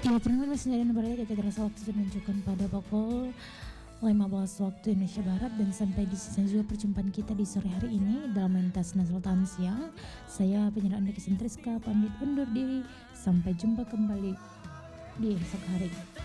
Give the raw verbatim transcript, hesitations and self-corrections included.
Ya, pendengar dan berada kita terasa waktu sudah menunjukkan pada pukul lima belas waktu Indonesia Barat, dan sampai di sini juga perjumpaan kita di sore hari ini dalam Lintas Sultan Siang. Saya penyiar Anda Kisentriska pamit undur diri, sampai jumpa kembali di esok hari.